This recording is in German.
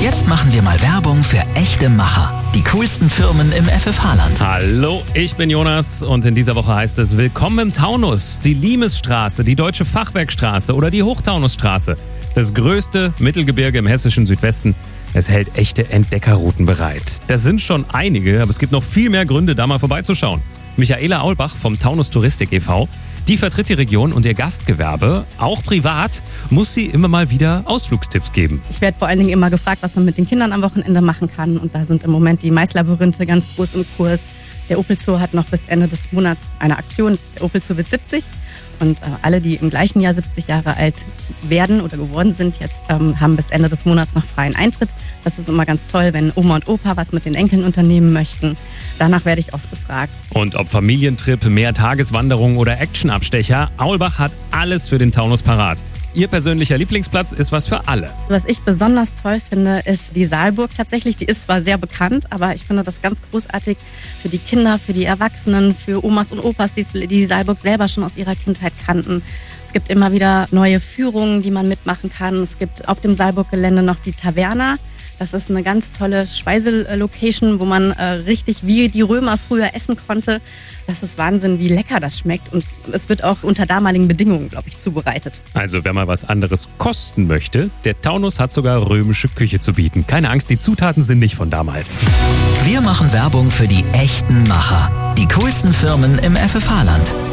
Jetzt machen wir mal Werbung für echte Macher. Die coolsten Firmen im FFH-Land. Hallo, ich bin Jonas und in dieser Woche heißt es Willkommen im Taunus. Die Limesstraße, die Deutsche Fachwerkstraße oder die Hochtaunusstraße. Das größte Mittelgebirge im hessischen Südwesten. Es hält echte Entdeckerrouten bereit. Das sind schon einige, aber es gibt noch viel mehr Gründe, da mal vorbeizuschauen. Michaela Aulbach vom Taunus Touristik e.V., die vertritt die Region und ihr Gastgewerbe. Auch privat muss sie immer mal wieder Ausflugstipps geben. Ich werde vor allen Dingen immer gefragt, was man mit den Kindern am Wochenende machen kann. Und da sind im Moment die Maislabyrinthe ganz groß im Kurs. Der Opel Zoo hat noch bis Ende des Monats eine Aktion. Der Opel Zoo wird 70. Und alle, die im gleichen Jahr 70 Jahre alt werden oder geworden sind, jetzt haben bis Ende des Monats noch freien Eintritt. Das ist immer ganz toll, wenn Oma und Opa was mit den Enkeln unternehmen möchten. Danach werde ich oft gefragt. Und ob Familientrip, Mehrtageswanderung oder Actionabstecher, Aulbach hat alles für den Taunus parat. Ihr persönlicher Lieblingsplatz ist was für alle. Was ich besonders toll finde, ist die Saalburg tatsächlich. Die ist zwar sehr bekannt, aber ich finde das ganz großartig für die Kinder, für die Erwachsenen, für Omas und Opas, die Saalburg selber schon aus ihrer Kindheit kannten. Es gibt immer wieder neue Führungen, die man mitmachen kann. Es gibt auf dem Saalburg-Gelände noch die Taverna. Das ist eine ganz tolle Speiselocation, wo man richtig wie die Römer früher essen konnte. Das ist Wahnsinn, wie lecker das schmeckt. Und es wird auch unter damaligen Bedingungen, glaube ich, zubereitet. Also wer mal was anderes kosten möchte, der Taunus hat sogar römische Küche zu bieten. Keine Angst, die Zutaten sind nicht von damals. Wir machen Werbung für die echten Macher. Die coolsten Firmen im FFH-Land.